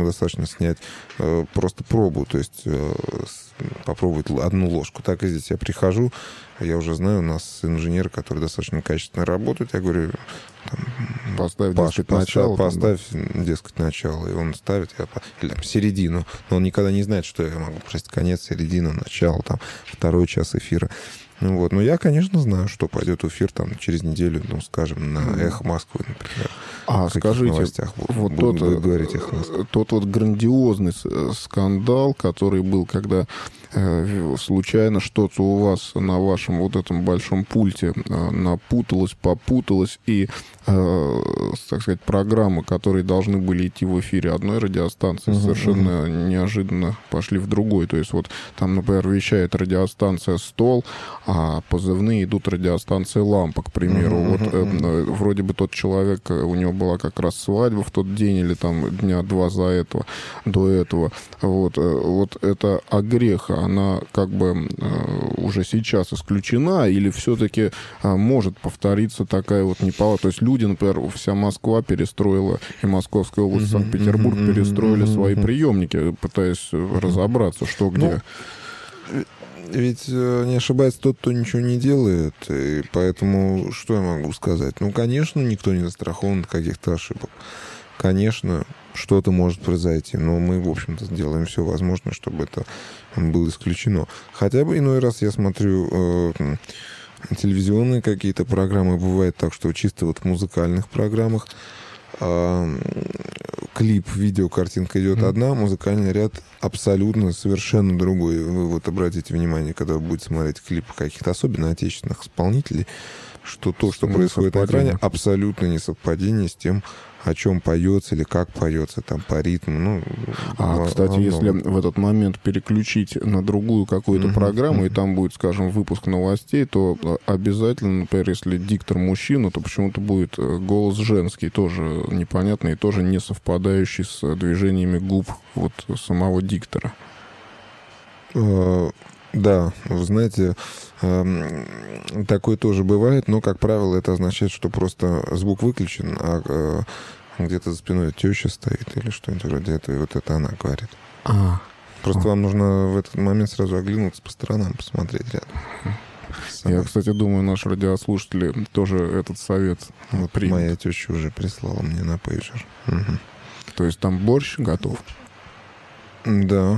достаточно снять просто пробу, то есть попробовать одну ложку. Так и здесь я прихожу, я уже знаю, у нас инженер, который достаточно качественно работает, я говорю, поставь, дескать, начало, и он ставит, или там середину, но он никогда не знает, что я могу просить конец, середину, начало, там, второй час эфира. Ну, вот. Но я, конечно, знаю, что пойдет в эфир там, через неделю, ну, скажем, на «Эхо Москвы», например. Скажите, вот тот вот грандиозный скандал, который был, когда случайно что-то у вас на вашем вот этом большом пульте попуталось, и, так сказать, программы, которые должны были идти в эфире одной радиостанции, совершенно неожиданно пошли в другой. То есть вот там, например, вещает радиостанция «Стол», а позывные идут радиостанции «Лампа», к примеру. Вроде бы тот человек, у него была как раз свадьба в тот день или там дня два до этого. Вот это огреха, она как бы уже сейчас исключена, или все-таки может повториться такая вот неполадка? То есть люди, например, вся Москва перестроила, и Московская область, Санкт-Петербург перестроили свои приемники, пытаясь разобраться, что где. Ведь не ошибается тот, кто ничего не делает, и поэтому что я могу сказать? Ну, конечно, никто не застрахован от каких-то ошибок. Конечно, что-то может произойти, но мы, в общем-то, делаем все возможное, чтобы это было исключено. Хотя бы иной раз я смотрю телевизионные какие-то программы, бывает так, что чисто вот в музыкальных программах клип, видео, картинка идет одна, музыкальный ряд абсолютно совершенно другой. Вы вот обратите внимание, когда вы будете смотреть клипы каких-то особенно отечественных исполнителей, что то, что происходит на экране, абсолютно несовпадение с тем, о чем поется или как поется, там, по ритму. Кстати, если в этот момент переключить на другую какую-то программу, и там будет, скажем, выпуск новостей, то обязательно, например, если диктор мужчина, то почему-то будет голос женский, тоже непонятный и тоже не совпадающий с движениями губ вот самого диктора. Да, вы знаете, такое тоже бывает, но, как правило, это означает, что просто звук выключен, а где-то за спиной теща стоит или что-нибудь вроде этого, и вот это она говорит. Просто вам нужно в этот момент сразу оглянуться по сторонам, посмотреть рядом. Я, кстати, думаю, наши радиослушатели тоже этот совет примут. Моя теща уже прислала мне на пейджер. То есть там борщ готов? Да.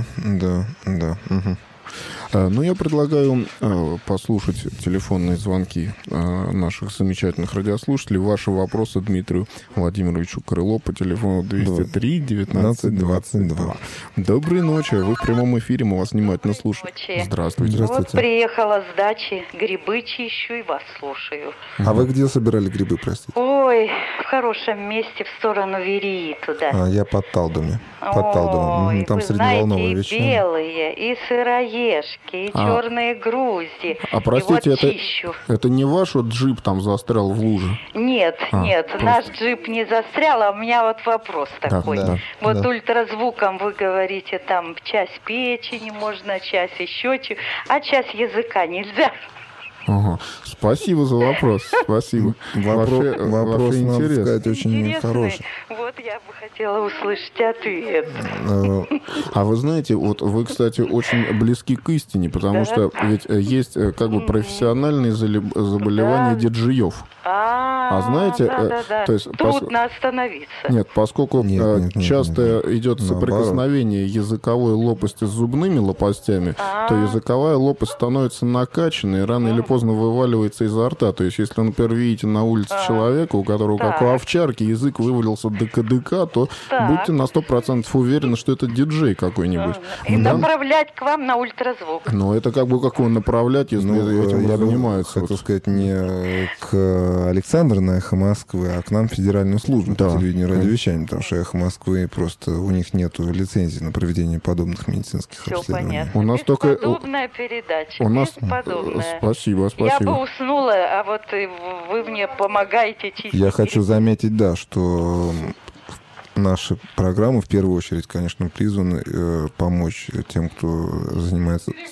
Ну, я предлагаю послушать телефонные звонки наших замечательных радиослушателей. Ваши вопросы Дмитрию Владимировичу Крылову по телефону 203-19-22. Доброй ночи. Вы в прямом эфире, мы вас внимательно слушаем. Здравствуйте. Вот приехала с дачи, грибы чищу и вас слушаю. А вы где собирали грибы, простите? Ой, в хорошем месте, в сторону Верии туда. Я под Талдоме. Ой, там вы средневолновая знаете, и ветчина. белые, и сыроежки, и черные грузди. Простите, и вот чищу. это не ваш вот джип там застрял в луже? Нет, наш джип не застрял, а у меня вот вопрос такой. Ультразвуком вы говорите, там часть печени можно, часть еще чего, а часть языка нельзя. Спасибо за вопрос. Спасибо. Вопрос, надо сказать, очень интересный. хороший. Вот я бы хотела услышать ответ. А вы знаете, вот вы, кстати, очень близки к истине, потому что ведь есть как бы профессиональные заболевания диджеев. Знаете, то есть трудно остановиться. Нет, поскольку часто идет соприкосновение языковой лопасти с зубными лопастями, то языковая лопасть становится накачанной и рано или поздно вываливается изо рта. То есть, если, например, видите на улице человека, у которого, как у овчарки, язык вывалился до кадыка, то будьте на 100% уверены, что это диджей какой-нибудь. И направлять к вам на ультразвук. Но это как бы как его направлять, если этим занимаются. Хотел сказать, не к Александру на «Эхо Москвы», а к нам в Федеральную службу по телевидению и радиовещанию, потому что «Эхо Москвы» просто у них нет лицензии на проведение подобных медицинских обследований. Понятно. У нас только бесподобная передача. Бесподобная. Спасибо. Я бы уснула, а вот вы мне помогаете чистить. Я хочу заметить, что наши программы в первую очередь, конечно, призваны помочь тем, кто занимается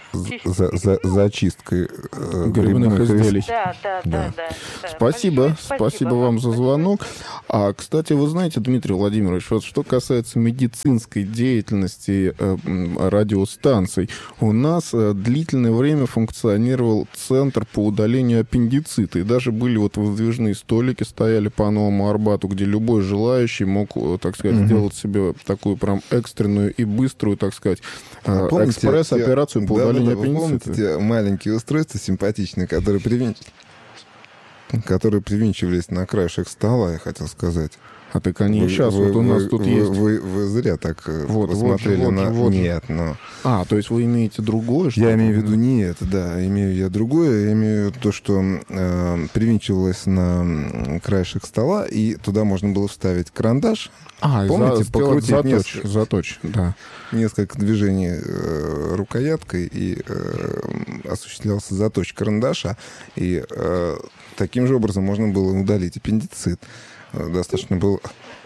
зачисткой грибных изделий. Да. Спасибо вам за звонок. А, кстати, вы знаете, Дмитрий Владимирович, вот что касается медицинской деятельности радиостанций, у нас длительное время функционировал центр по удалению аппендицита, и даже были вот выдвижные столики, стояли по Новому Арбату, где любой желающий мог, так сказать, сделать себе такую прям экстренную и быструю, так сказать, экспресс-операцию по удалению аппендицита. Помните маленькие устройства симпатичные, которые привинчивались на краешек стола, я хотел сказать. А так они и сейчас вот у нас тут есть. Вы зря так посмотрели на... Нет, но... То есть вы имеете другое? Я имею в виду не это, да. Имею я другое. Я имею в виду то, что привинчивалось на краешек стола, и туда можно было вставить карандаш. Помните, покрутить заточь, да. Несколько движений рукояткой, и осуществлялся заточь карандаша, и таким же образом можно было удалить аппендицит. Достаточно было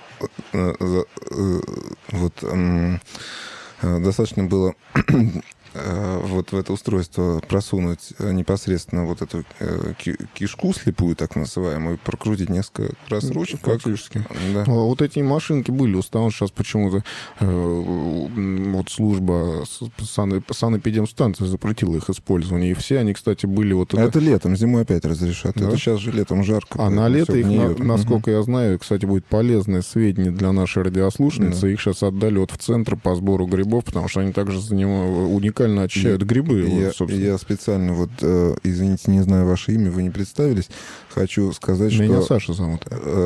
вот в это устройство просунуть непосредственно вот эту кишку слепую, так называемую, прокрутить несколько раз ручкой. Фактически. Да. Вот эти машинки были установлены. Сейчас почему-то вот служба санэпидемстанции запретила их использование. И все они, кстати, были вот... Это летом, зимой опять разрешат. Да? Это сейчас же летом жарко. А на лето их, насколько я знаю, кстати, будет полезное сведения для нашей радиослушницы. Да. Их сейчас отдали вот в центр по сбору грибов, потому что они также уникально очищают грибы. Я специально, извините, не знаю ваше имя, вы не представились. Хочу сказать, что... Меня Саша зовут.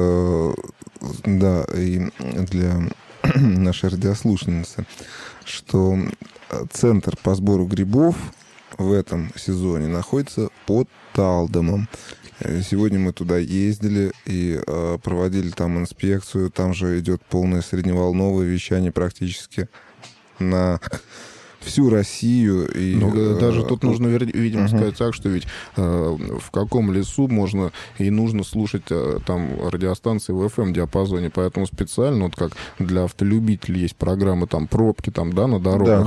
Да, и для нашей радиослушницы, что центр по сбору грибов в этом сезоне находится под Талдомом. Сегодня мы туда ездили и проводили там инспекцию. Там же идет полное средневолновое вещание практически на всю Россию. И, даже тут нужно, видимо, сказать так, что ведь в каком лесу можно и нужно слушать там радиостанции в FM-диапазоне, поэтому специально, вот как для автолюбителей есть программы, там пробки там, да, на дорогах,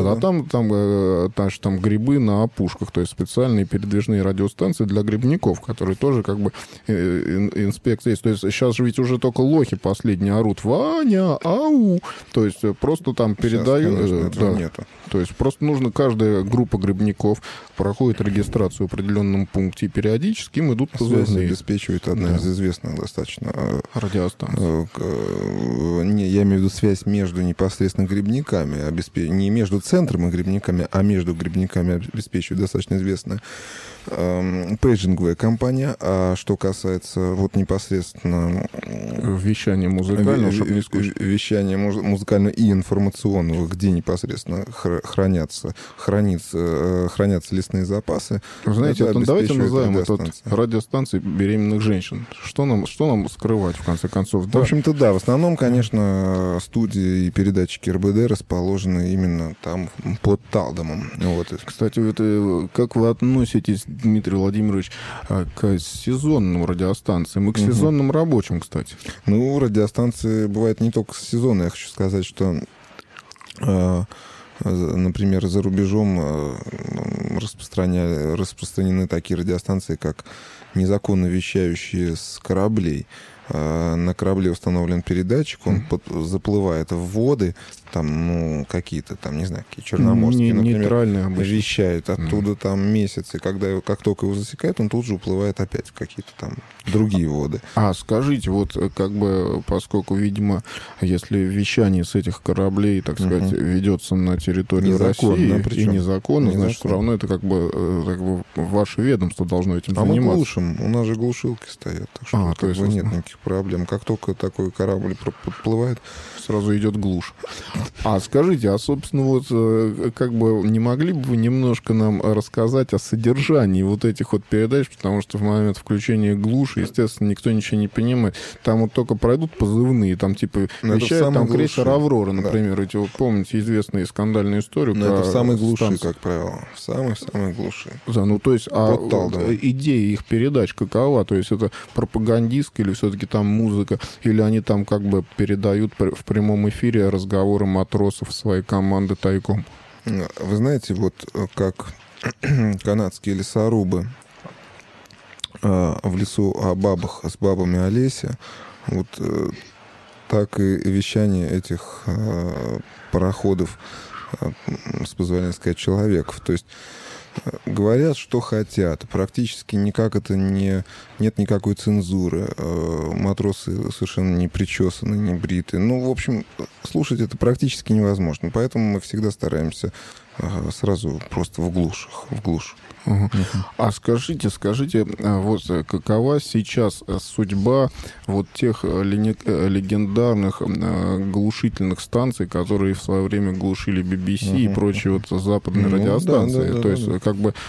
там грибы на опушках, то есть специальные передвижные радиостанции для грибников, которые тоже как бы инспекция есть. То есть сейчас же ведь уже только лохи последние орут: «Ваня, ау!» То есть просто там передают... нету. То есть просто нужно, каждая группа грибников проходит регистрацию в определенном пункте, и периодически им идут позывные. Обеспечивает одна из известных достаточно радиостанций. Я имею в виду связь между непосредственно грибниками, не между центром и грибниками, а между грибниками обеспечивает достаточно известная пейджинговая компания. А что касается вот непосредственно вещания музыкального, вещания музыкального и информационного, где непосредственно хранятся лесные запасы. Вы знаете, давайте назовем это радиостанции беременных женщин. Что нам скрывать, в конце концов? Да? В общем-то, да. В основном, конечно, студии и передатчики РБД расположены именно там, под Талдомом. Вот. Кстати, как вы относитесь, Дмитрий Владимирович, к сезонным радиостанциям и к сезонным рабочим, кстати? Ну, радиостанции бывают не только сезонные. Я хочу сказать, что... Например, за рубежом распространены такие радиостанции, как незаконно вещающие с кораблей. На корабле установлен передатчик, он заплывает в воды, там, какие-то, там, не знаю, какие черноморские, например, вещают оттуда там месяцы, как только его засекают, он тут же уплывает опять в какие-то там другие воды. А скажите, вот как бы, поскольку, видимо, если вещание с этих кораблей, так сказать, ведется на территории России и незаконно, значит, все равно это как бы ваше ведомство должно этим заниматься. Мы глушим, у нас же глушилки стоят, так что то есть нет никаких проблем. Как только такой корабль подплывает, сразу идет глушь. А скажите, собственно, вот как бы не могли бы вы немножко нам рассказать о содержании вот этих вот передач, потому что в момент включения глуши, естественно, никто ничего не понимает. Там вот только пройдут позывные, там типа вещает там крейсер «Аврора», например, эти вот, помните известную скандальную историю? Это в самой глуши, как правило. В самой глуши. Да, ну то есть, идея их передач какова? То есть это пропагандистская или все-таки там музыка, или они там как бы передают в прямом эфире разговоры матросов своей команды тайком? Вы знаете, вот как канадские лесорубы в лесу о бабах с бабами о лесе, вот так и вещание этих пароходов, с позволения сказать, человеков. То есть говорят, что хотят. Практически никак это нет никакой цензуры. Матросы совершенно не причесаны, не бриты. Ну, в общем, слушать это практически невозможно. Поэтому мы всегда стараемся сразу просто в глушь. Угу. А скажите, вот какова сейчас судьба вот тех легендарных глушительных станций, которые в свое время глушили BBC и прочие вот западные радиостанции? То есть, как бы,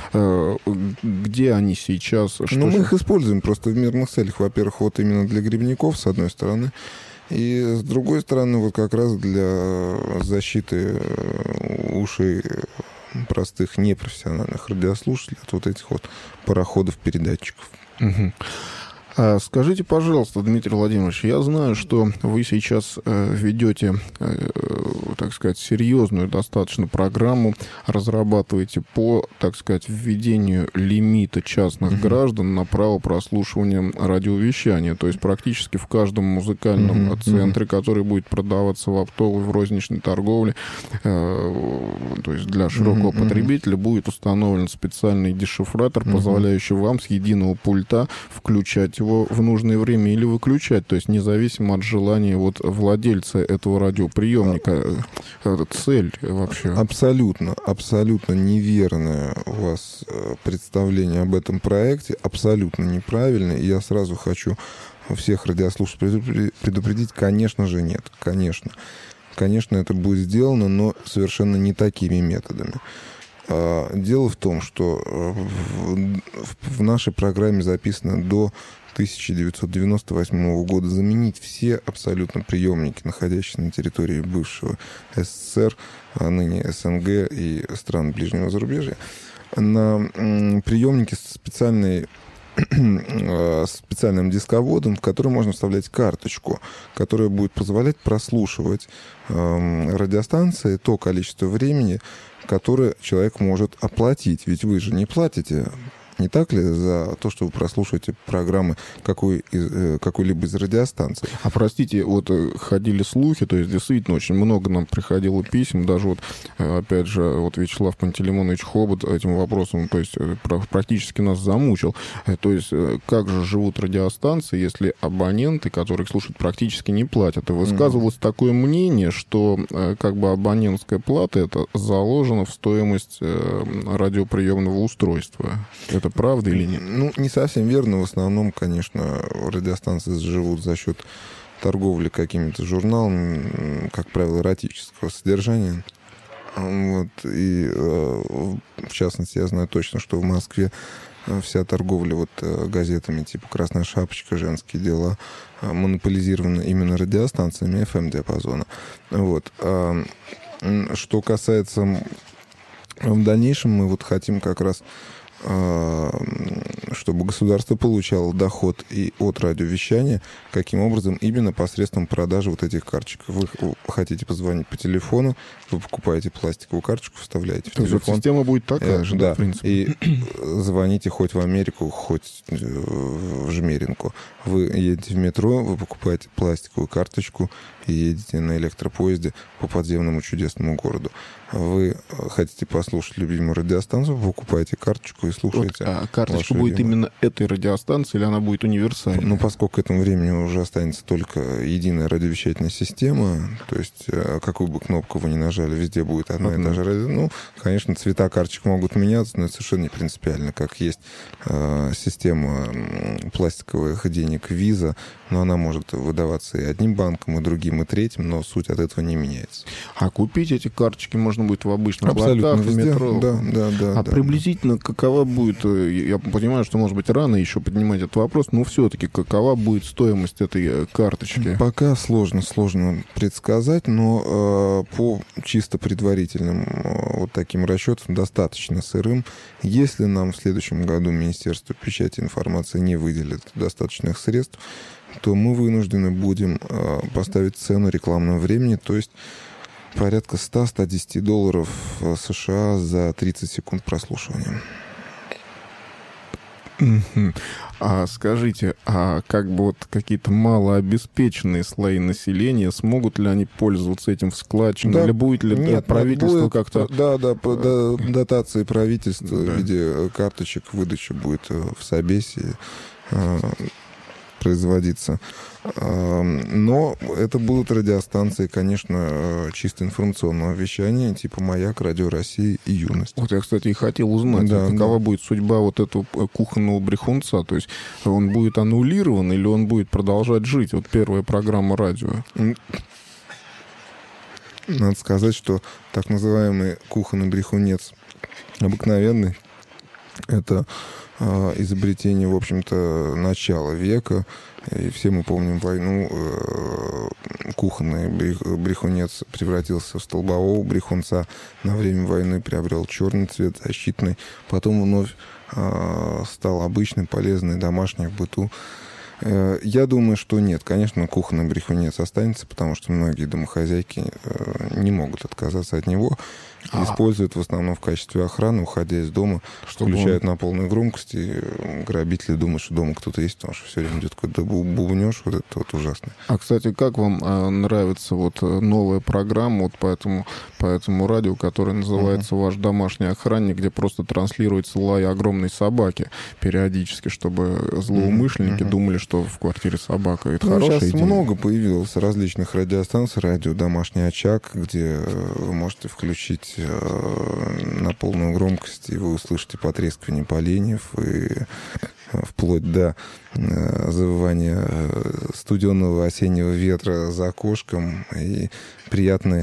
где они сейчас? Мы их используем просто в мирных целях. Во-первых, вот именно для грибников, с одной стороны. И с другой стороны, вот как раз для защиты ушей простых непрофессиональных радиослушателей от вот этих вот пароходов-передатчиков. Угу. Скажите, пожалуйста, Дмитрий Владимирович, я знаю, что вы сейчас ведете, так сказать, серьезную достаточно программу, разрабатываете по, так сказать, введению лимита частных граждан на право прослушивания радиовещания. То есть практически в каждом музыкальном центре, который будет продаваться в оптовой, в розничной торговле, то есть для широкого потребителя, будет установлен специальный дешифратор, позволяющий вам с единого пульта включать его в нужное время или выключать, то есть независимо от желания вот владельца этого радиоприемника. Это цель вообще. Абсолютно неверное у вас представление об этом проекте, абсолютно неправильное. И я сразу хочу всех радиослушателей предупредить, конечно же, нет. Конечно, это будет сделано, но совершенно не такими методами. Дело в том, что в нашей программе записано до 1998 года заменить все абсолютно приемники, находящиеся на территории бывшего СССР, а ныне СНГ и стран ближнего зарубежья, на приемники с специальным дисководом, в который можно вставлять карточку, которая будет позволять прослушивать радиостанции то количество времени, которое человек может оплатить. Ведь вы же не платите, не так ли, за то, что вы прослушиваете программы какой-либо из радиостанций? А простите, вот ходили слухи, то есть действительно очень много нам приходило писем, даже вот, опять же, вот Вячеслав Пантелеймонович Хобот этим вопросом, то есть практически нас замучил. То есть как же живут радиостанции, если абоненты, которые их слушают, практически не платят? И высказывалось такое мнение, что как бы абонентская плата это заложено в стоимость радиоприемного устройства. Это правда или нет? Ну, не совсем верно. В основном, конечно, радиостанции живут за счет торговли какими-то журналами, как правило, эротического содержания. Вот. И, в частности, я знаю точно, что в Москве вся торговля вот газетами типа «Красная шапочка», «Женские дела» монополизирована именно радиостанциями FM-диапазона. Вот. Что касается в дальнейшем, мы вот хотим как раз, чтобы государство получало доход и от радиовещания, каким образом? Именно посредством продажи вот этих карточек. Вы хотите позвонить по телефону, вы покупаете пластиковую карточку, вставляете в телефон. То есть система будет такая же, да, в принципе. И звоните хоть в Америку, хоть в Жмеринку. Вы едете в метро, вы покупаете пластиковую карточку и едете на электропоезде по подземному чудесному городу. Вы хотите послушать любимую радиостанцию, вы покупаете карточку и слушаете. Вот, а карточка будет именно этой радиостанции или она будет универсальной? Ну, поскольку к этому времени уже останется только единая радиовещательная система, то есть какую бы кнопку вы ни нажали, везде будет одна и та же радио. Ну, конечно, цвета карточек могут меняться, но это совершенно не принципиально. Как есть система пластиковых денег Visa, но она может выдаваться и одним банком, и другим, и третьим, но суть от этого не меняется. А купить эти карточки можно будет в обычных лотках, в метро? Да. Приблизительно какова будет, я понимаю, что, может быть, рано еще поднимать этот вопрос, но все-таки какова будет стоимость этой карточки? Пока сложно предсказать, но по чисто предварительным вот таким расчетам, достаточно сырым, если нам в следующем году Министерство печати и информации не выделит достаточных средств, то мы вынуждены будем поставить цену рекламного времени, то есть порядка $100-110 США за 30 секунд прослушивания. А скажите, а как бы вот какие-то малообеспеченные слои населения, смогут ли они пользоваться этим в складчину? Да, или будет ли правительство будет, как-то... Дотации правительства в виде карточек выдачи будет в Собесе производиться. Но это будут радиостанции, конечно, чисто информационного вещания, типа «Маяк», «Радио России» и «Юность». Вот я, кстати, и хотел узнать, какова будет судьба вот этого кухонного брехунца. То есть он будет аннулирован или он будет продолжать жить? Вот первая программа радио. Надо сказать, что так называемый кухонный брехунец обыкновенный — это изобретение, в общем-то, начала века. И все мы помним войну. Кухонный брехунец превратился в столбового брехунца. На время войны приобрел черный цвет, защитный. Потом вновь стал обычный, полезный, домашний в быту. Я думаю, что нет. Конечно, кухонный брехунец останется, потому что многие домохозяйки не могут отказаться от него. Используют в основном в качестве охраны, уходя из дома, включают на полную громкость, и грабители думают, что дома кто-то есть, потому что все время идет какой-то бубнёж, вот это вот ужасно. А, кстати, как вам нравится вот новая программа вот по этому радио, которая называется «Ваш домашний охранник», где просто транслируется лай огромной собаки периодически, чтобы злоумышленники думали, что в квартире собака. Это хорошая сейчас идея. много появилось различных радиостанций, радио «Домашний очаг», где вы можете включить на полную громкость, и вы услышите потрескивание поленьев, и вплоть до завывания студенного осеннего ветра за окошком, и приятный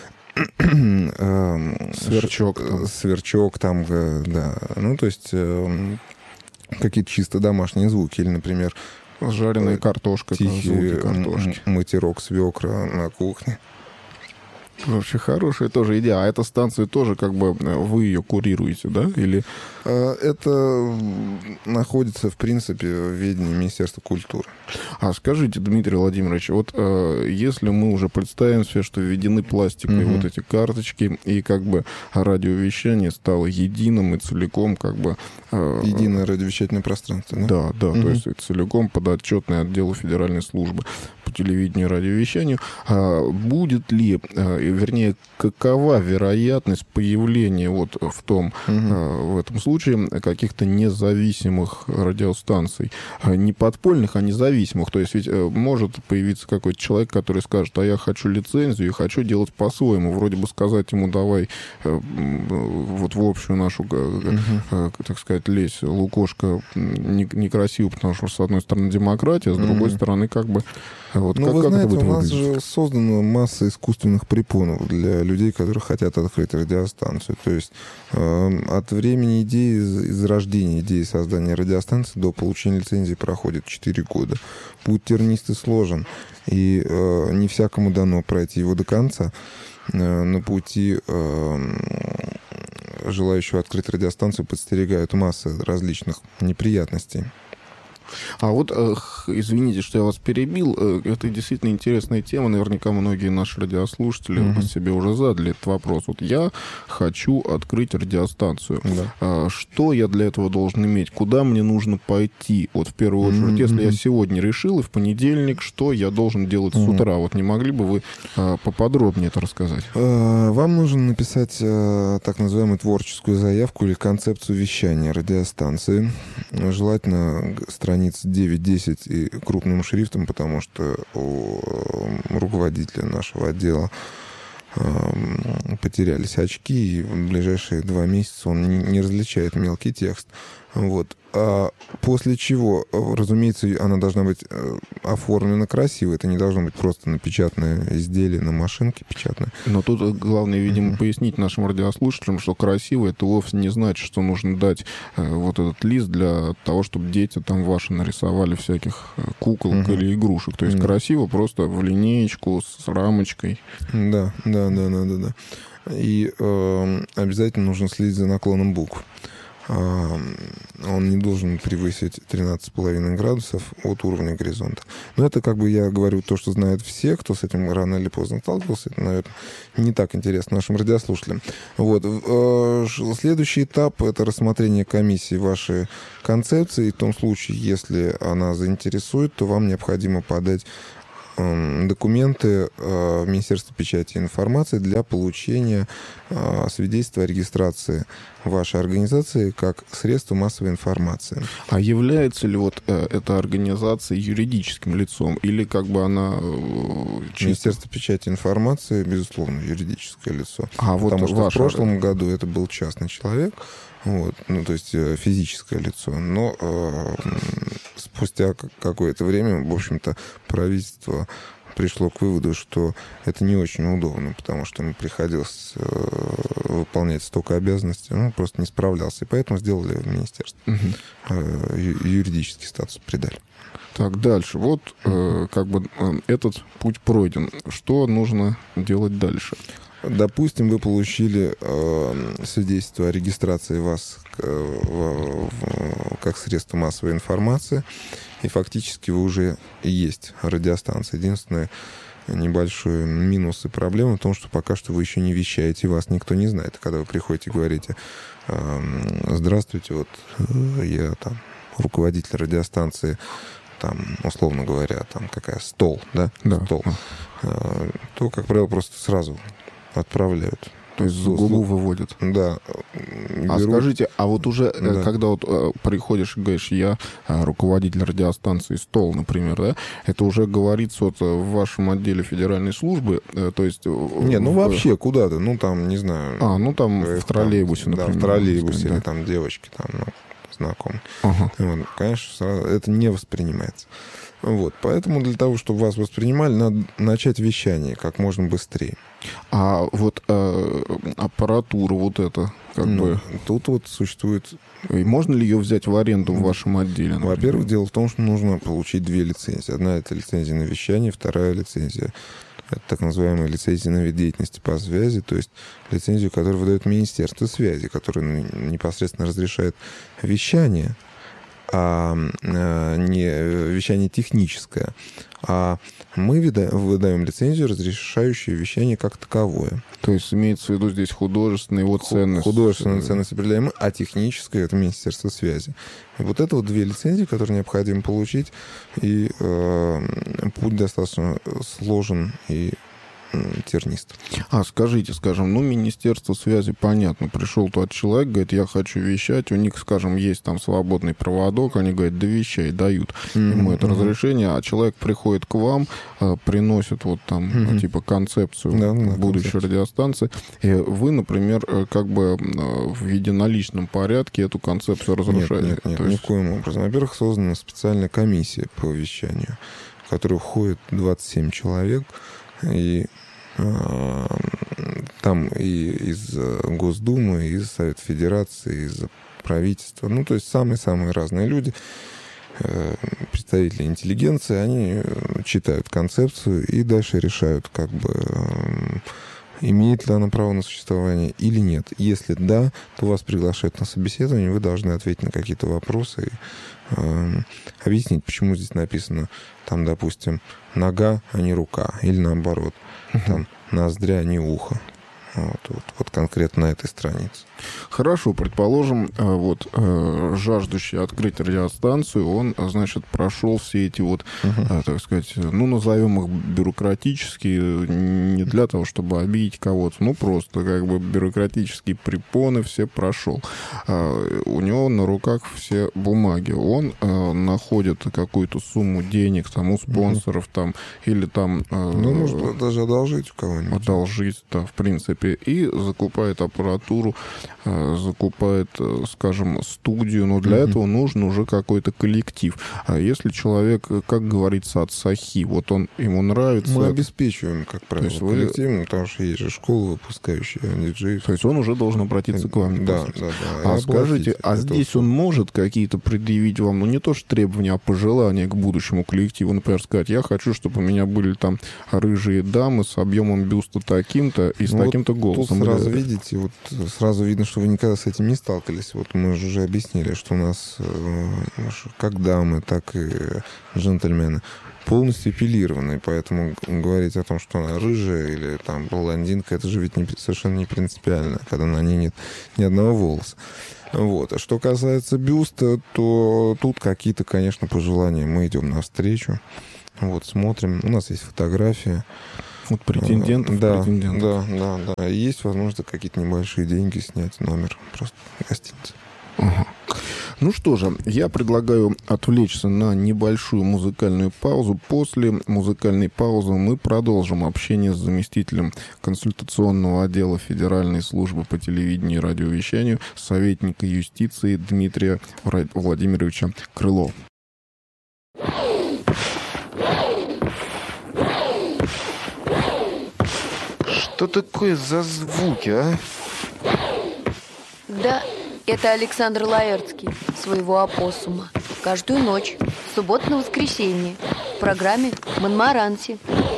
сверчок там, да. Ну, то есть какие-то чисто домашние звуки, или, например, жареная картошка, тихий матерок свекра на кухне. Вообще хорошая тоже идея. А эта станция тоже как бы вы ее курируете, да? Или... Это находится, в принципе, в ведении Министерства культуры. А скажите, Дмитрий Владимирович, вот если мы уже представим себе, что введены пластиковые вот эти карточки, и как бы радиовещание стало единым и целиком как бы... Единое радиовещательное пространство, да? Да, то есть целиком подотчетное отделу Федеральной службы по телевидению и радиовещанию. Будет ли, вернее, какова вероятность появления вот в этом случае каких-то независимых радиостанций? Не подпольных, а независимых. То есть ведь может появиться какой-то человек, который скажет: а я хочу лицензию и хочу делать по-своему. Вроде бы сказать ему: давай вот в общую нашу, так сказать, лезь, лукошко, некрасиво, потому что, с одной стороны, демократия, с другой стороны, как бы... Вот вы знаете, у нас же создана масса искусственных препонов для людей, которые хотят открыть радиостанцию. То есть от времени идеи, из рождения идеи создания радиостанции до получения лицензии проходит 4 года. Путь тернистый, сложен, и не всякому дано пройти его до конца. На пути желающего открыть радиостанцию подстерегают масса различных неприятностей. А вот, извините, что я вас перебил, это действительно интересная тема, наверняка многие наши радиослушатели себе уже задали этот вопрос. Вот я хочу открыть радиостанцию. Да. Что я для этого должен иметь? Куда мне нужно пойти? Вот в первую очередь, если я сегодня решил, и в понедельник, что я должен делать с утра? Вот не могли бы вы поподробнее это рассказать? Вам нужно написать так называемую творческую заявку или концепцию вещания радиостанции. Желательно страниц 9-10 и крупным шрифтом, потому что у руководителя нашего отдела потерялись очки, и в ближайшие 2 месяца он не различает мелкий текст. Вот. А после чего, разумеется, она должна быть оформлена красиво. Это не должно быть просто напечатанное изделие на машинке печатное. Но тут главное, видимо, пояснить нашим радиослушателям, что красиво это вовсе не значит, что нужно дать вот этот лист для того, чтобы дети там ваши нарисовали всяких куколок или игрушек. То есть красиво просто в линеечку с рамочкой. Да. И обязательно нужно следить за наклоном букв. он не должен превысить 13,5 градусов от уровня горизонта. Но это как бы я говорю то, что знают все, кто с этим рано или поздно сталкивался. Это, наверное, не так интересно нашим радиослушателям. Вот. Следующий этап — это рассмотрение комиссии вашей концепции. И в том случае, если она заинтересует, то вам необходимо подать документы в Министерство печати и информации для получения свидетельства о регистрации вашей организации как средство массовой информации. А является ли вот эта организация юридическим лицом? Или как бы она... Министерство печати и информации, безусловно, юридическое лицо. Потому что в прошлом году это был частный человек, вот, ну, то есть физическое лицо. Но спустя какое-то время, в общем-то, правительство пришло к выводу, что это не очень удобно, потому что ему приходилось выполнять столько обязанностей, он просто не справлялся. И поэтому сделали в министерство. Юридический статус придали. Так, дальше. Вот как бы этот путь пройден. Что нужно делать дальше? Допустим, вы получили свидетельство о регистрации вас как средство массовой информации, и фактически вы уже есть радиостанция. Единственное, небольшой минус и проблема в том, что пока что вы еще не вещаете, вас никто не знает. Когда вы приходите и говорите: здравствуйте, вот я там руководитель радиостанции, там, условно говоря, там какая, Стол, да? Да. Стол. То, как правило, просто сразу отправляют. То есть за губу выводят. Да. А скажите, а вот уже, когда вот приходишь и говоришь: я руководитель радиостанции Стол, например, да, это уже говорится вот в вашем отделе федеральной службы, то есть... Не, ну вообще куда-то, ну там, не знаю... ну там в троллейбусе, там, например. Да, в троллейбусе, сказать, или да. там девочки, там, ну, знакомые. Ага. Вот, конечно, сразу это не воспринимается. Вот, поэтому для того, чтобы вас воспринимали, надо начать вещание как можно быстрее. А вот аппаратура вот эта, как бы... Тут вот существует... И можно ли ее взять в аренду в вашем отделе? Например? Во-первых, дело в том, что нужно получить 2 лицензии. Одна — это лицензия на вещание, вторая лицензия — это так называемая лицензия на вид деятельности по связи, то есть лицензию, которую выдает Министерство связи, которая непосредственно разрешает вещание, а не вещание техническое. А мы выдаем лицензию, разрешающую вещание как таковое. То есть имеется в виду здесь художественная его ценность. Художественная ценность определяемая, а техническая — это Министерство связи. И вот это вот 2 лицензии, которые необходимо получить, и путь достаточно сложен и тернист. Скажите, скажем, Министерство связи, понятно, пришел тот человек, говорит: я хочу вещать, у них, скажем, есть там свободный проводок, они говорят: да вещай, дают ему это разрешение, а человек приходит к вам, приносит вот там типа концепцию будущей радиостанции, и вы, например, как бы в единоличном порядке эту концепцию разрушаете. Нет, ни в коем образом. Во-первых, создана специальная комиссия по вещанию, в которую входит 27 человек, и там и из Госдумы, и из Совета Федерации, из правительства, ну, то есть самые-самые разные люди, представители интеллигенции, они читают концепцию и дальше решают, как бы, имеет ли она право на существование или нет. Если да, то вас приглашают на собеседование, вы должны ответить на какие-то вопросы и объяснить, почему здесь написано, там, допустим, нога, а не рука, или наоборот, там, ноздря, а не ухо. Вот конкретно на этой странице. Хорошо, предположим, жаждущий открыть радиостанцию, он, значит, прошел все эти вот, так сказать, назовем их бюрократические, не для того, чтобы обидеть кого-то, просто как бы бюрократические препоны все прошел. У него на руках все бумаги. Он находит какую-то сумму денег там у спонсоров там, или там... может даже одолжить у кого-нибудь. Одолжить, да, в принципе. И закупает аппаратуру, закупает, скажем, студию, но для этого нужен уже какой-то коллектив. А если человек, как говорится, от сахи, вот он, ему нравится... Мы обеспечиваем, как правило, коллективом, потому что есть же школа, выпускающая диджеев. То есть он уже должен обратиться к вам. Да. А скажите, здесь он может какие-то предъявить вам, не то что требования, а пожелания к будущему коллективу? Например, сказать: я хочу, чтобы у меня были там рыжие дамы с объемом бюста таким-то и с таким-то просто голосом. Тут сразу видите, вот сразу видно, что вы никогда с этим не сталкивались. Вот мы же уже объяснили, что у нас как дамы, так и джентльмены полностью эпилированные, поэтому говорить о том, что она рыжая или там блондинка, это же ведь совершенно не принципиально, когда на ней нет ни одного волоса. Вот. А что касается бюста, то тут какие-то, конечно, пожелания. Мы идем навстречу. Вот, смотрим. У нас есть фотография. Вот претендентов. Да. Есть возможность какие-то небольшие деньги снять номер просто в гостинице. Ага. Ну что же, я предлагаю отвлечься на небольшую музыкальную паузу. После музыкальной паузы мы продолжим общение с заместителем консультационного отдела Федеральной службы по телевидению и радиовещанию, советника юстиции Дмитрия Владимировича Крылова. Что такое за звуки, а? Да, это Александр Лаэртский, своего опоссума. Каждую ночь, с субботы на воскресенье, в программе «Монмаранси».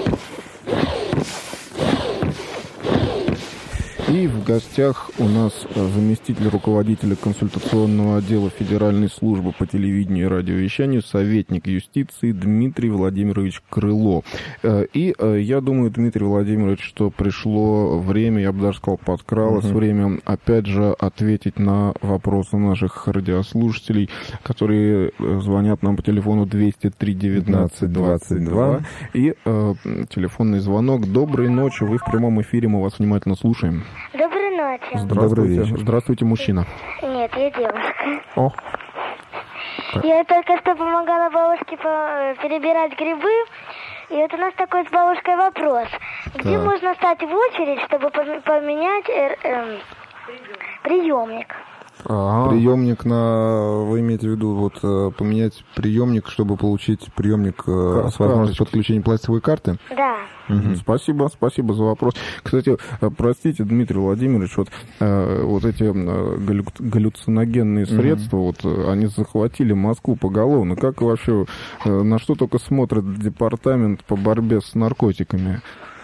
И в гостях у нас заместитель руководителя консультационного отдела Федеральной службы по телевидению и радиовещанию, советник юстиции Дмитрий Владимирович Крыло. И я думаю, Дмитрий Владимирович, что пришло время, я бы даже сказал, подкралось время, опять же, ответить на вопросы наших радиослушателей, которые звонят нам по телефону 203 19 22. И телефонный звонок. Доброй ночи, вы в прямом эфире, мы вас внимательно слушаем. Доброй ночи. Здравствуйте. Здравствуйте, мужчина. Нет, я девушка. О. Я только что помогала бабушке перебирать грибы. И вот у нас такой с бабушкой вопрос. Где можно стать в очередь, чтобы поменять приемник? Приемник вы имеете в виду поменять приемник, чтобы получить приемник с возможностью подключения пластиковой карты? Да. Спасибо за вопрос. Кстати, простите, Дмитрий Владимирович, вот эти галлюциногенные средства, они захватили Москву поголовно. Как вообще, на что только смотрит департамент по борьбе с наркотиками?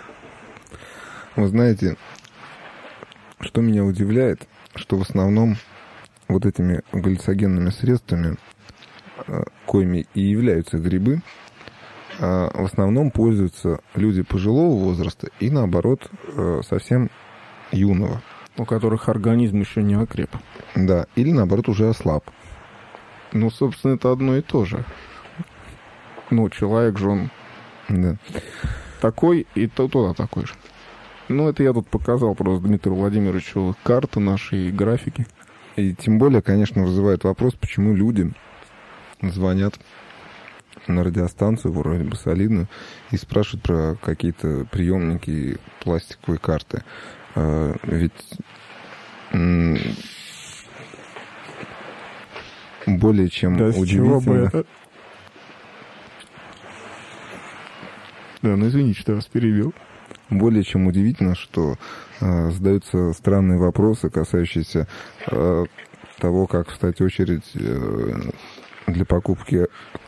Вы знаете, что меня удивляет, что в основном вот этими галлюциногенными средствами, коими и являются грибы, в основном пользуются люди пожилого возраста и, наоборот, совсем юного. У которых организм еще не окреп. Да, или, наоборот, уже ослаб. Ну, собственно, это одно и то же. Человек же он такой, и туда такой же. Это я тут показал просто Дмитрию Владимировичу карты наши, графики. И тем более, конечно, вызывает вопрос, почему люди звонят на радиостанцию, вроде бы солидную, и спрашивают про какие-то приемники и пластиковые карты. Ведь более чем удивительно... Извините, что я вас перебил. Более чем удивительно, что задаются странные вопросы, касающиеся того, как встать в очередь для покупки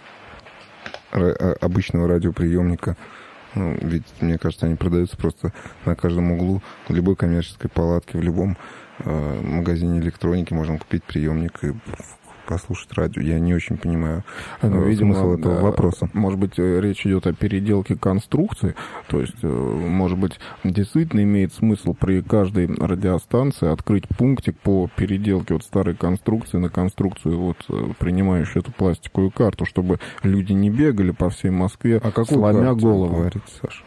обычного радиоприемника. Ведь, мне кажется, они продаются просто на каждом углу, в любой коммерческой палатке, в любом магазине электроники можно купить приемник и послушать радио. Я не очень понимаю смысл этого вопроса. Может быть, речь идет о переделке конструкции. То есть, может быть, действительно имеет смысл при каждой радиостанции открыть пунктик по переделке старой конструкции на конструкцию, принимающую эту пластиковую карту, чтобы люди не бегали по всей Москве, сломя голову. Говорите, Саша?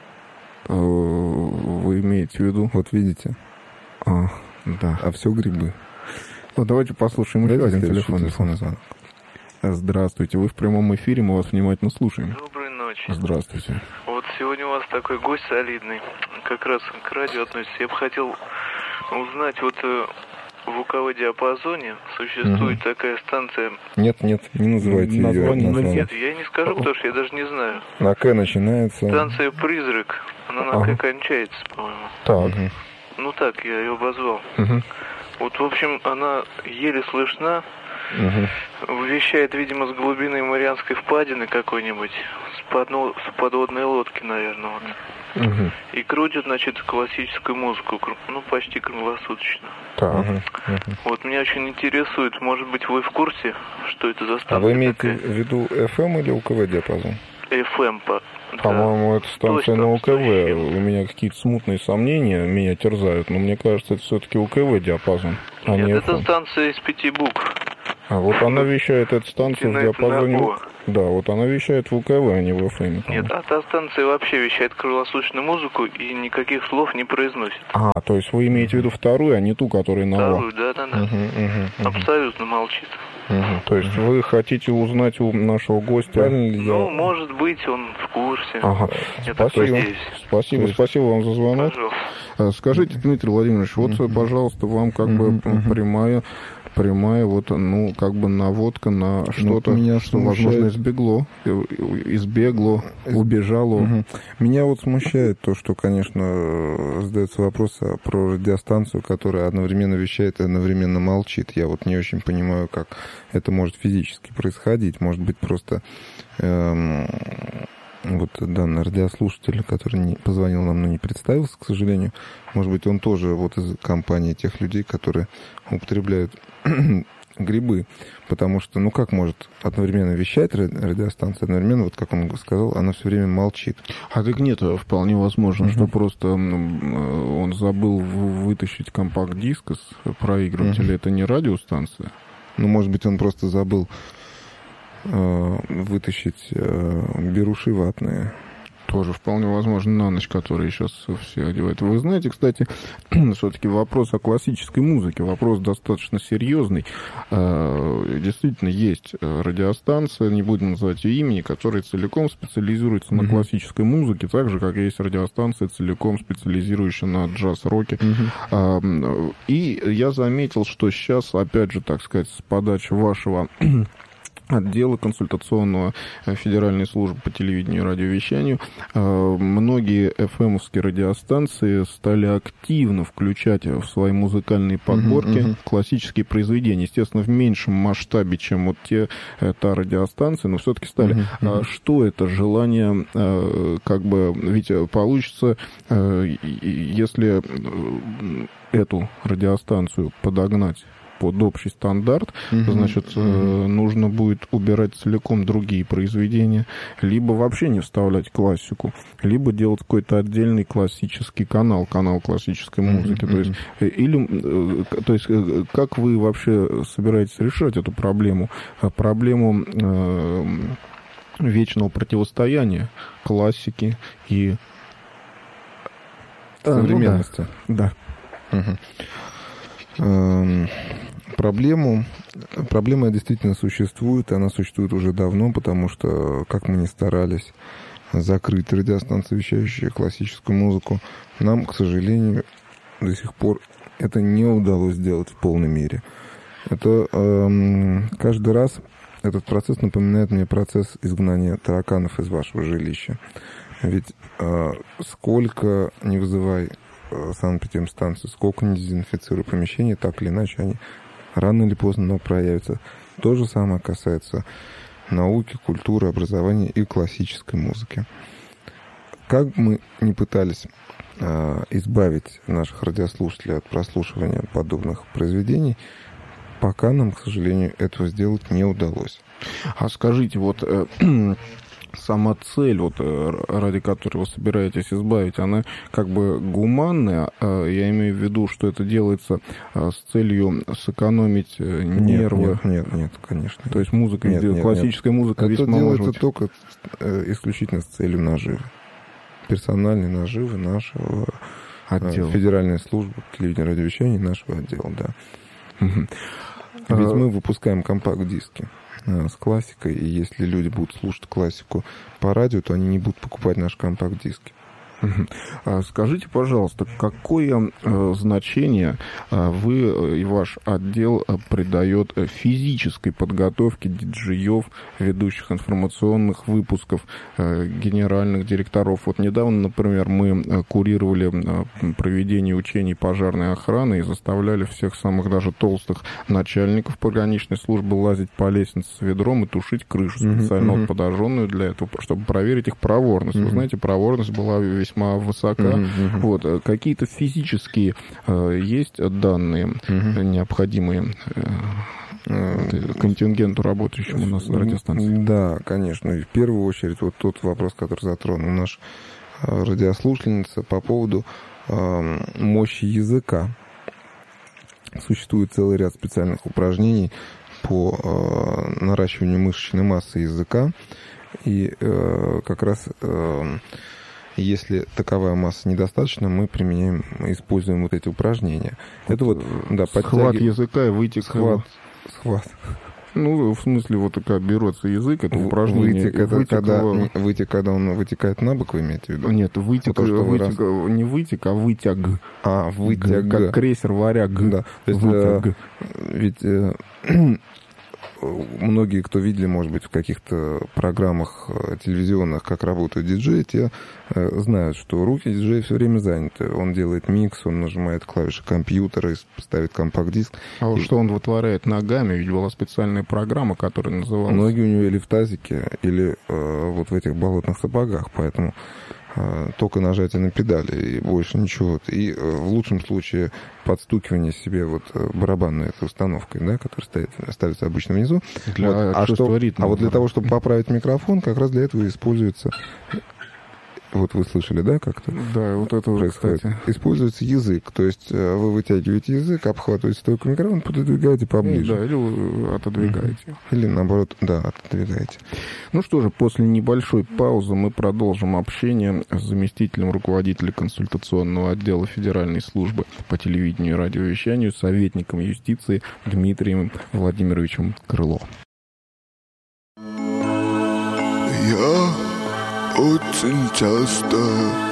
Вы имеете в виду? Вот видите? Да. А все грибы. Давайте послушаем еще один телефонный звонок. Здравствуйте, вы в прямом эфире, мы вас внимательно слушаем. Доброй ночи. Здравствуйте. Вот сегодня у вас такой гость солидный, как раз к радио относится. Я бы хотел узнать, в УКВ-диапазоне существует такая станция... Нет, не называйте ее. Нет, я не скажу, потому что я даже не знаю. На К начинается... Станция «Призрак», она на К кончается, по-моему. Так. Так, я ее обозвал. В общем, она еле слышна, вещает, видимо, с глубины Марианской впадины какой-нибудь, с подводной лодки, наверное. И крутят, значит, классическую музыку, ну, почти круглосуточно. Вот меня очень интересует, может быть, вы в курсе, что это за станция? А вы имеете в виду FM или УКВ диапазон? FM, по-моему, это станция на УКВ. У меня какие-то смутные сомнения меня терзают, но мне кажется, это все-таки УКВ диапазон, а не Нет, FM. это станция из 5 букв. А вот она вещает, эта станция в диапазоне... Да, вот она вещает в УКВ, а не в FM. Нет, а та станция вообще вещает круглосуточную музыку и никаких слов не произносит. А, то есть вы имеете в виду вторую, а не ту, которая на ВО? Вторую, да. Абсолютно молчит. То есть вы хотите узнать у нашего гостя... Ну, может быть, он в курсе. Ага. Спасибо вам за звонок. Пожалуйста. Скажите, Дмитрий Владимирович, вот, пожалуйста, вам как бы прямая вот, ну, как бы наводка на что-то, что, возможно, избегло, убежало. Меня вот смущает то, что, конечно, задается вопрос про радиостанцию, которая одновременно вещает и одновременно молчит. Я вот не очень понимаю, как это может физически происходить. Может быть, просто вот данный радиослушатель, который не позвонил нам, но не представился, к сожалению, может быть, он тоже вот из компании тех людей, которые употребляют грибы, потому что, ну, как может одновременно вещать радиостанция, одновременно, вот как он сказал, она все время молчит. А так нет, вполне возможно, что просто он забыл вытащить компакт-диск из проигрывателя, это не радиостанция? Ну, может быть, он просто забыл вытащить беруши ватные. Тоже вполне возможно, на ночь, которые сейчас все одевают. Вы знаете, кстати, все-таки вопрос о классической музыке, вопрос достаточно серьезный. Действительно, есть радиостанция, не будем называть ее имени, которая целиком специализируется на классической музыке, так же, как есть радиостанция, целиком специализирующая на джаз-роке. И я заметил, что сейчас, опять же, так сказать, с подачи вашего отдела консультационного Федеральной службы по телевидению и радиовещанию, многие FM-овские радиостанции стали активно включать в свои музыкальные подборки классические произведения. Естественно, в меньшем масштабе, чем вот та радиостанция, но все-таки стали. Что это? Желание, как бы, ведь получится, если эту радиостанцию подогнать под общий стандарт, значит, нужно будет убирать целиком другие произведения, либо вообще не вставлять классику, либо делать какой-то отдельный классический канал классической музыки. То есть, как вы вообще собираетесь решать эту проблему? Проблему вечного противостояния классики и современности. Да. Проблема действительно существует, она существует уже давно, потому что, как мы ни старались закрыть радиостанции, вещающие классическую музыку, нам, к сожалению, до сих пор это не удалось сделать в полной мере. Это каждый раз этот процесс напоминает мне процесс изгнания тараканов из вашего жилища. Ведь сколько не вызывай санэпидемстанцию, сколько не дезинфицируй помещение, так или иначе они рано или поздно проявятся. То же самое касается науки, культуры, образования и классической музыки. Как мы не пытались избавить наших радиослушателей от прослушивания подобных произведений, пока нам, к сожалению, этого сделать не удалось. А скажите, вот сама цель, вот, ради которой вы собираетесь избавить, она как бы гуманная? Я имею в виду, что это делается с целью сэкономить нервы? Нет, конечно. То есть музыка, классическая музыка весьма может быть... Это делается только исключительно с целью наживы. Персональной наживы нашего отдела. Федеральной службы телевидения и радиовещания нашего отдела, да. Ведь мы выпускаем компакт-диски с классикой, и если люди будут слушать классику по радио, то они не будут покупать наши компакт-диски. Скажите, пожалуйста, какое значение вы и ваш отдел придает физической подготовке диджеев, ведущих информационных выпусков, генеральных директоров? Вот недавно, например, мы курировали проведение учений пожарной охраны и заставляли всех самых даже толстых начальников пограничной службы лазить по лестнице с ведром и тушить крышу, специально подожженную для этого, чтобы проверить их проворность. Вы знаете, проворность была весьма весьма высока. Вот. Какие-то физические есть данные, необходимые контингенту, работающему у нас на радиостанции? Да, конечно. И в первую очередь вот тот вопрос, который затронул наш радиослушательница по поводу мощи языка. Существует целый ряд специальных упражнений по наращиванию мышечной массы языка. И как раз если таковая масса недостаточна, мы используем вот эти упражнения. Это вот, да, схват языка и вытек. Схват. Ну, в смысле, вот такая берется язык, это упражнение. Вытек, когда он вытекает на бок, вы имеете в виду? Нет, вытек, не вытек, а вытяг. Вытяг. Как крейсер «Варяг». Да. То есть, ведь многие, кто видели, может быть, в каких-то программах телевизионных, как работают диджеи, те знают, что руки диджея все время заняты. Он делает микс, он нажимает клавиши компьютера, ставит компакт-диск. А вот что он вытворяет ногами? Ведь была специальная программа, которая называлась... Ноги у него или в тазике, или вот в этих болотных сапогах, поэтому только нажатие на педали и больше ничего. И в лучшем случае подстукивание себе вот барабанной этой установкой, да, которая ставится обычно внизу. А вот для того, чтобы поправить микрофон, как раз для этого используется... Вот вы слышали, да, как-то? Да, вот это уже, кстати. Используется язык, то есть вы вытягиваете язык, обхватываете стойку микрофона, пододвигаете поближе. Да, или вы отодвигаете. Или, наоборот, да, отодвигаете. Ну что же, после небольшой паузы мы продолжим общение с заместителем руководителя консультационного отдела Федеральной службы по телевидению и радиовещанию, советником юстиции Дмитрием Владимировичем Крыловым. Очень часто